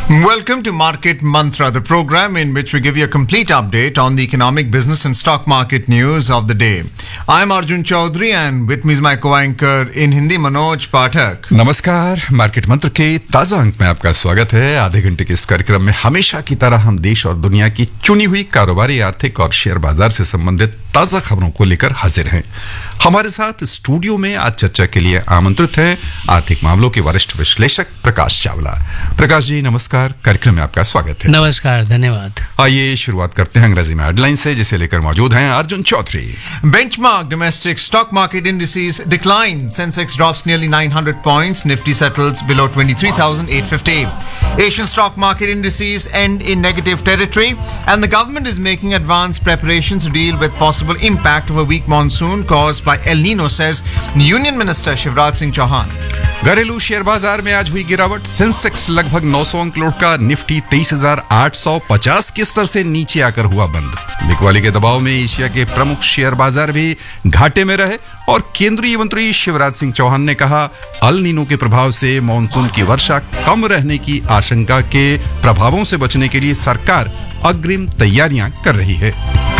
Welcome to Market Mantra, the program in which we give you a complete update on the economic, business and stock market news of the day. I am Arjun Chaudhary and with me is my co-anchor in Hindi, Manoj Pathak. नमस्कार, market मंत्र के ताजा अंक में आपका स्वागत है। आधे घंटे के इस कार्यक्रम में हमेशा की तरह हम देश और दुनिया की चुनी हुई कारोबारी, आर्थिक और शेयर बाजार से संबंधित ताजा खबरों को लेकर हाजिर हैं। हमारे साथ स्टूडियो में आज चर्चा के लिए आमंत्रित हैं आर्थिक मामलों के वरिष्ठ विश्लेषक प्रकाश चावला। प्रकाश जी नमस्कार, कार्यक्रम में आपका स्वागत है। नमस्कार, धन्यवाद। आइए शुरुआत करते हैं अंग्रेजी में हेडलाइन से, जिसे लेकर मौजूद हैं Arjun Chaudhary. Benchmark domestic stock market indices decline. Sensex drops nearly 900 points. Nifty settles below 23,850. Asian stock market indices end in negative territory, and the government is making advanced preparations to deal with possible impact of a weak monsoon caused by El Nino, says Union Minister Shivraj Singh Chauhan. घरेलू share बाजार में आज हुई गिरावट। Sensex लगभग 900 अंक लौटका, Nifty 23,850 के स्तर से नीचे आकर हुआ बंद। बिकवाली के दबाव में एशिया के प्रमुख शेयर बाजार भी घाटे में रहे और केंद्रीय मंत्री शिवराज सिंह चौहान ने कहा, अल नीनो के प्रभाव से मॉनसून की वर्षा कम रहने की आशंका के प्रभावों से बचने के लिए सरकार अग्रिम तैयारियां कर रही है।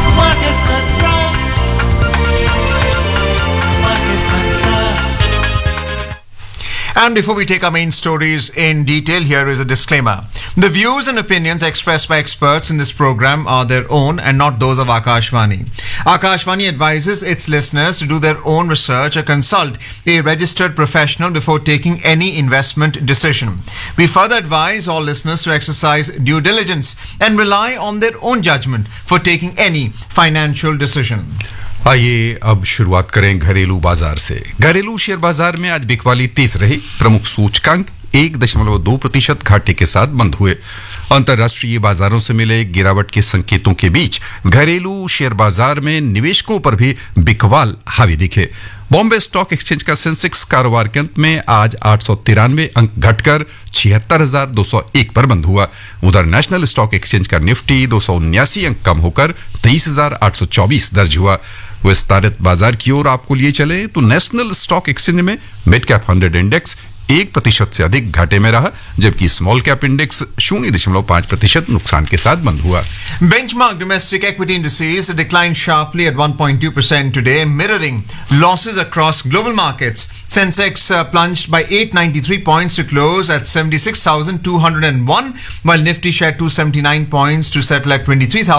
And before we take our main stories in detail, here is a disclaimer. The views and opinions expressed by experts in this program are their own and not those of Akashvani. Akashvani advises its listeners to do their own research or consult a registered professional before taking any investment decision. We further advise all listeners to exercise due diligence and rely on their own judgment for taking any financial decision. आइए अब शुरुआत करें घरेलू बाजार से। घरेलू share बाजार में आज बिकवाली तेज रही। प्रमुख सूचकांक 1.2% घाटे के साथ बंद हुए। अंतरराष्ट्रीय बाजारों से मिले गिरावट के संकेतों के बीच घरेलू शेयर बाजार में निवेशकों पर भी बिकवाल हावी दिखे। बॉम्बे स्टॉक एक्सचेंज का सेंसेक्स कारोबार के अंत में आज 893 अंक घटकर 76,201 पर बंद हुआ। उधर नेशनल स्टॉक एक्सचेंज का निफ्टी 279 अंक कम होकर 23,824 दर्ज हुआ। विस्तारित बाजार की ओर आपको लिए चले तो नेशनल स्टॉक एक्सचेंज में मिड कैप 100 इंडेक्स 1% से अधिक घाटे में रहा, जबकि स्मॉल कैप इंडेक्स 0.5% नुकसान के साथ बंद हुआ। Benchmark domestic equity indices declined sharply at 1.2% today, mirroring losses across global markets. Sensex plunged by 893 points to close at 76,201, while Nifty shed 279 points to settle at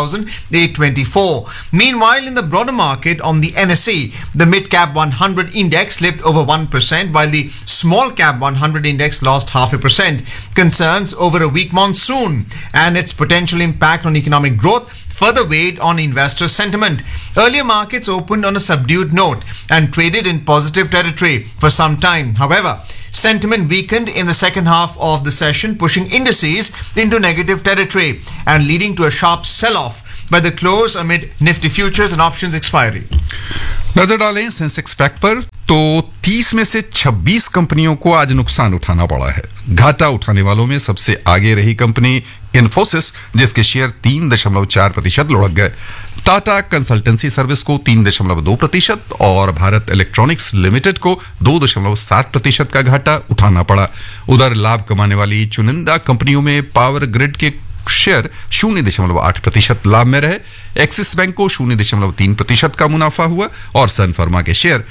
23,824. Meanwhile, in the broader market on the NSE, the mid-cap 100 index slipped over 1%, while the small cap 100 index lost 0.5%. Concerns over a weak monsoon and its potential impact on economic growth further weighed on investor sentiment. Earlier markets opened on a subdued note and traded in positive territory for some time. However, sentiment weakened in the second half of the session, pushing indices into negative territory and leading to a sharp sell-off by the close amid Nifty futures and options expiry. नजर डालें Sensex pack पर तो 30 में से 26 कंपनियों को आज नुकसान उठाना पड़ा है। घाटा उठाने वालों में सबसे आगे रही कंपनी इन्फोसिस, जिसके शेयर 3.4% लुढ़क गए। टाटा कंसल्टेंसी सर्विस को 3.2% और भारत इलेक्ट्रॉनिक्स लिमिटेड को 2.7% का घाटा उठाना पड़ा। उधर लाभ कमाने वाली चुनिंदा कंपनियों में पावर ग्रिड के शेयर 0.8% लाभ में रहे। एक्सिस बैंक को 0.3% का मुनाफा हुआ और सन फर्मा के शेयर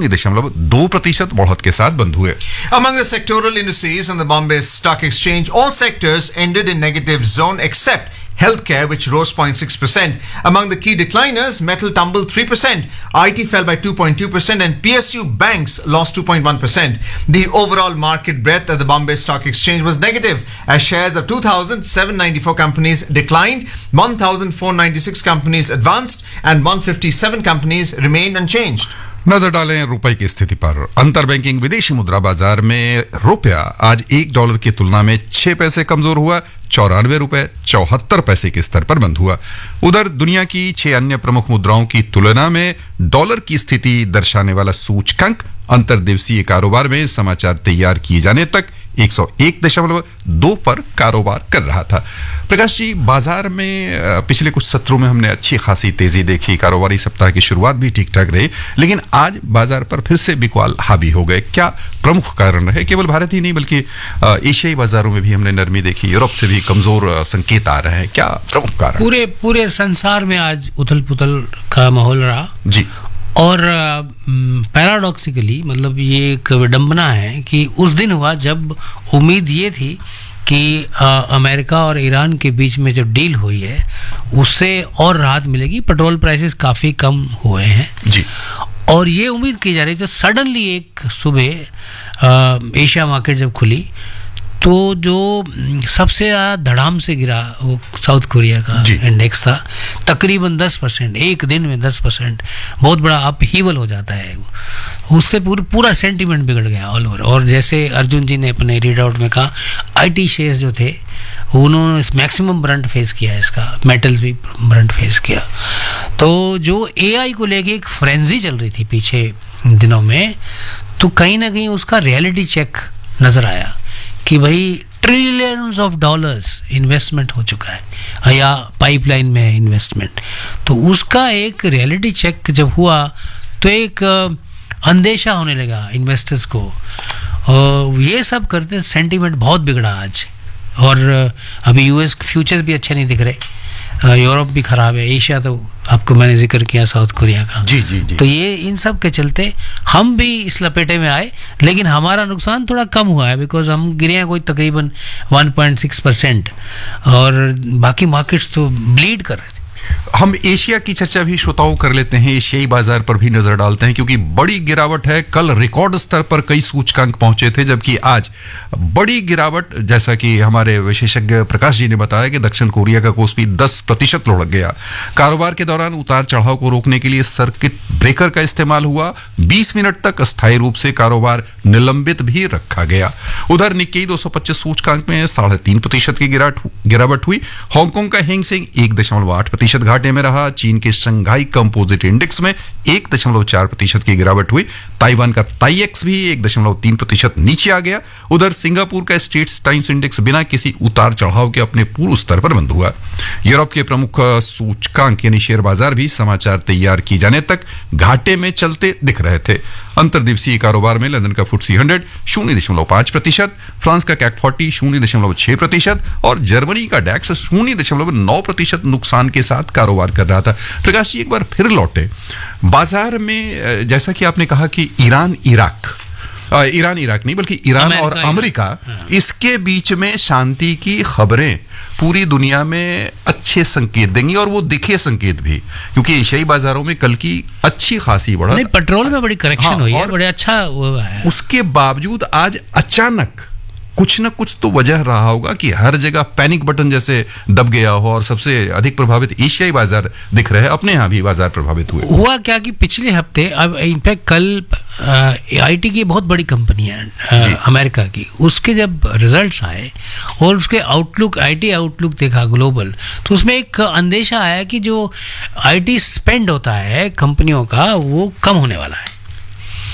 0.2% बढ़त के साथ बंद हुए। Among the sectoral indices on the Bombay Stock Exchange, all sectors ended in negative zone except healthcare, which rose 0.6%. Among the key decliners, metal tumbled 3%, IT fell by 2.2%, and PSU banks lost 2.1%. The overall market breadth at the Bombay Stock Exchange was negative, as shares of 2,794 companies declined, 1,496 companies advanced, and 157 companies remained unchanged. नजर डालें रुपए की स्थिति पर। अंतर banking विदेशी मुद्रा बाजार में रुपया आज $1 की तुलना में 6 पैसे कमजोर हुआ, 94 रुपए 74 पैसे के स्तर पर बंद हुआ। उधर दुनिया की 6 अन्य प्रमुख मुद्राओं की तुलना में डॉलर की स्थिति दर्शाने वाला सूचकांक अंतरदिवसीय कारोबार में समाचार तैयार किए जाने तक 101.2 पर कारोबार कर रहा था। प्रकाश जी, बाजार में पिछले कुछ सत्रों में हमने अच्छी खासी तेजी देखी, कारोबारी सप्ताह की शुरुआत भी ठीक ठाक रही, लेकिन आज बाजार पर फिर से बिकवाल हावी हो गए। क्या प्रमुख कारण रहे? केवल भारत ही नहीं बल्कि एशियाई बाजारों में भी हमने नरमी देखी, यूरोप से भी कमजोर संकेत आ रहे हैं। क्या प्रमुख कारण? पूरे संसार में आज उथल पुथल का माहौल रहा जी। और पैराडॉक्सिकली, मतलब ये एक विडंबना है कि उस दिन हुआ जब उम्मीद ये थी कि अमेरिका और ईरान के बीच में जो डील हुई है उससे और राहत मिलेगी। पेट्रोल प्राइसेस काफ़ी कम हुए हैं जी, और ये उम्मीद की जा रही थी। सडनली एक सुबह एशिया मार्केट जब खुली तो जो सबसे ज़्यादा धड़ाम से गिरा वो साउथ कोरिया का इंडेक्स था, तकरीबन 10%, एक दिन में 10%। बहुत बड़ा अपहीवल हो जाता है, उससे पूरा सेंटीमेंट बिगड़ गया ऑल ओवर। और जैसे अर्जुन जी ने अपने रीड आउट में कहा, आईटी शेयर्स जो थे उन्होंने मैक्सिमम ब्रंट फेस किया है, इसका मेटल्स भी ब्रंट फेस किया। तो जो एआई को लेके एक फ्रेंजी चल रही थी पीछे दिनों में, तो कहीं ना कहीं उसका रियलिटी चेक नज़र आया कि भाई ट्रिलियंस ऑफ डॉलर्स इन्वेस्टमेंट हो चुका है या पाइपलाइन में है इन्वेस्टमेंट। तो उसका एक रियलिटी चेक जब हुआ तो एक अंदेशा होने लगा इन्वेस्टर्स को, और ये सब करते सेंटीमेंट बहुत बिगड़ा आज। और अभी यूएस फ्यूचर्स भी अच्छे नहीं दिख रहे, यूरोप भी खराब है, एशिया तो आपको मैंने जिक्र किया साउथ कोरिया का। जी जी जी। तो ये इन सब के चलते हम भी इस लपेटे में आए, लेकिन हमारा नुकसान थोड़ा कम हुआ है बिकॉज हम गिरे हैं कोई तकरीबन 1.6%, और बाकी मार्केट्स तो ब्लीड कर रहे थे। हम एशिया की चर्चा भी श्रोताओं कर लेते हैं, एशियाई बाजार पर भी नजर डालते हैं, क्योंकि बड़ी गिरावट है। कल रिकॉर्ड स्तर पर कई सूचकांक पहुंचे थे, जबकि आज बड़ी गिरावट, जैसा कि हमारे विशेषज्ञ प्रकाश जी ने बताया कि दक्षिण कोरिया का कोस्पी 10% लुढ़क गया। कारोबार के दौरान उतार चढ़ाव को रोकने के लिए सर्किट ब्रेकर का इस्तेमाल हुआ। 20 मिनट तक अस्थायी रूप से कारोबार निलंबित भी रखा गया। उधर निक्केई 225 सूचकांक में 3.5% की गिरावट हुई। हांगकांग का हैंग सेंग 1.8% घाटे में रहा। चीन के शंघाई कंपोजिट इंडेक्स में 1.4% की गिरावट हुई। ताइवान का ताईएक्स भी 1.3% नीचे आ गया। उधर सिंगापुर का स्ट्रेट्स टाइम्स इंडेक्स बिना किसी उतार चढ़ाव के अपने पूर्व स्तर पर बंद हुआ। यूरोप के प्रमुख सूचकांक यानी शेयर बाजार भी समाचार तैयार किए जाने तक घाटे में चलते दिख रहे थे। अंतर्दिवसीय कारोबार में लंदन का FTSE 100 0.5%, फ्रांस का CAC 40 0.6% और जर्मनी का डैक्स 0.9% नुकसान के साथ कारोबार कर रहा था। प्रकाश जी, एक बार फिर लौटे बाजार में, जैसा कि आपने कहा कि ईरान इराक नहीं बल्कि ईरान और अमेरिका, इसके बीच में शांति की खबरें पूरी दुनिया में अच्छे संकेत देंगी, और वो दिखे संकेत भी, क्योंकि एशियाई बाजारों में कल की अच्छी खासी बढ़त, नहीं पेट्रोल में बड़ी करेक्शन हुई है, बड़े अच्छा हुआ है। उसके बावजूद आज अचानक कुछ न कुछ तो वजह रहा होगा कि हर जगह पैनिक बटन जैसे दब गया हो, और सबसे अधिक प्रभावित एशियाई बाजार दिख रहे हैं। अपने यहाँ भी बाजार प्रभावित हुए। हुआ क्या कि पिछले हफ्ते, अब इनफैक्ट कल आईटी की बहुत बड़ी कंपनी है अमेरिका की, उसके जब रिजल्ट्स आए और उसके आउटलुक, आईटी आउटलुक देखा ग्लोबल, तो उसमें एक अंदेशा आया कि जो आईटी स्पेंड होता है कंपनियों का वो कम होने वाला है।